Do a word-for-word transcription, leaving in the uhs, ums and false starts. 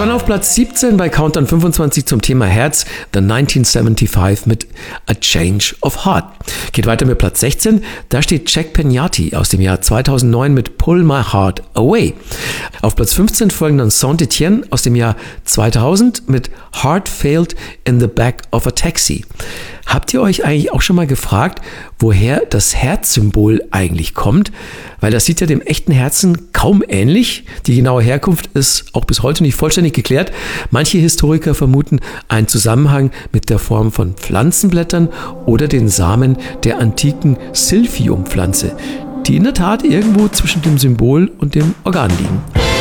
waren auf Platz siebzehn bei Countdown fünfundzwanzig zum Thema Herz, The neunzehnhundertfünfundsiebzig mit A Change of Heart. Geht weiter mit Platz sechzehn, da steht Jack Peñate aus dem Jahr zweitausendneun mit Pull My Heart Away. Auf Platz fünfzehn folgen dann Saint-Etienne aus dem Jahr zweitausend mit Heart Failed in the Back of a Taxi. Habt ihr euch eigentlich auch schon mal gefragt, woher das Herzsymbol eigentlich kommt? Weil das sieht ja dem echten Herzen kaum ähnlich. Die genaue Herkunft ist auch bis heute nicht vollständig geklärt. Manche Historiker vermuten einen Zusammenhang mit der Form von Pflanzenblättern oder den Samen der antiken Silphiumpflanze, die in der Tat irgendwo zwischen dem Symbol und dem Organ liegen.